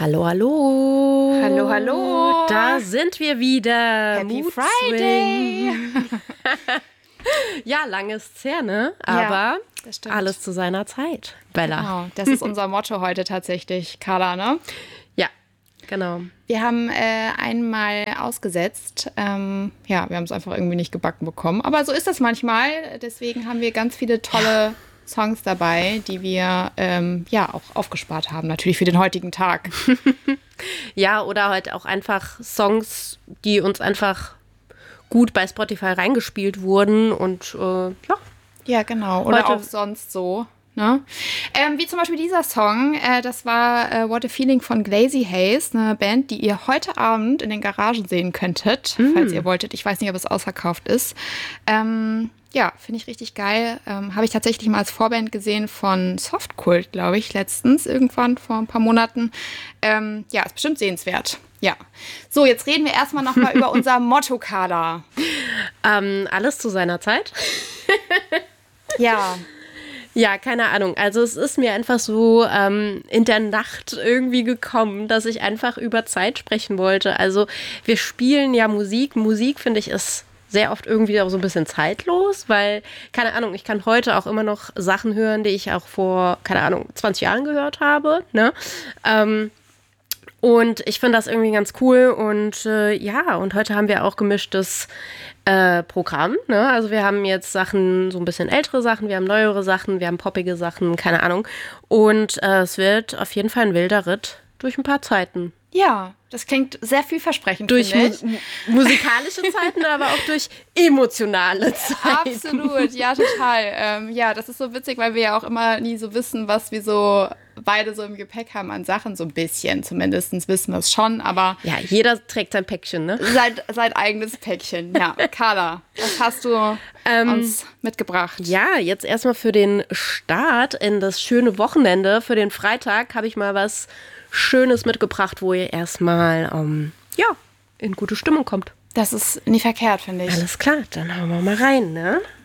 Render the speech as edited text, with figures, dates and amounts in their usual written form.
Hallo, hallo. Hallo, hallo. Da sind wir wieder. Happy Friday. Ja, lang ist's her, ne? Aber das stimmt. alles zu seiner Zeit, Bella. Genau, das ist unser Motto heute tatsächlich, Carla, ne? Ja, genau. Wir haben einmal ausgesetzt. Wir haben es einfach irgendwie nicht gebacken bekommen. Aber so ist das manchmal. Deswegen haben wir ganz viele tolle Songs dabei, die wir auch aufgespart haben. Natürlich für den heutigen Tag. Ja, oder halt auch einfach Songs, die uns einfach gut bei Spotify reingespielt wurden und ja. Ja, genau. Oder Heute auch sonst so. Ne? Wie zum Beispiel dieser Song, das war What a Feeling von Glazy Haze, eine Band, die ihr heute Abend in den Garagen sehen könntet, falls ihr wolltet. Ich weiß nicht, ob es ausverkauft ist. Finde ich richtig geil. Habe ich tatsächlich mal als Vorband gesehen von Softkult, glaube ich, letztens, irgendwann vor ein paar Monaten. Ist bestimmt sehenswert. Ja. So, jetzt reden wir erstmal nochmal über unser Motto, Carla. Alles zu seiner Zeit. Ja. Ja, keine Ahnung. Also es ist mir einfach so in der Nacht irgendwie gekommen, dass ich einfach über Zeit sprechen wollte. Also wir spielen ja Musik. Musik, finde ich, ist sehr oft irgendwie auch so ein bisschen zeitlos, weil, keine Ahnung, ich kann heute auch immer noch Sachen hören, die ich auch vor, keine Ahnung, 20 Jahren gehört habe, ne? Und ich finde das irgendwie ganz cool und und heute haben wir auch gemischtes Programm, ne? Also wir haben jetzt Sachen, so ein bisschen ältere Sachen, wir haben neuere Sachen, wir haben poppige Sachen, keine Ahnung. Und es wird auf jeden Fall ein wilder Ritt durch ein paar Zeiten. Ja, das klingt sehr vielversprechend, durch musikalische Zeiten, Zeiten, aber auch durch emotionale Zeiten. Absolut, ja, total. Das ist so witzig, weil wir ja auch immer nie so wissen, was wir so beide so im Gepäck haben an Sachen, so ein bisschen. Zumindest wissen wir es schon, aber... Ja, jeder trägt sein Päckchen, ne? Sein eigenes Päckchen, ja. Carla, was hast du uns mitgebracht? Ja, jetzt erstmal für den Start in das schöne Wochenende, für den Freitag, habe ich mal was Schönes mitgebracht, wo ihr erstmal in gute Stimmung kommt. Das ist nie verkehrt, finde ich. Alles klar, dann hauen wir mal rein, ne?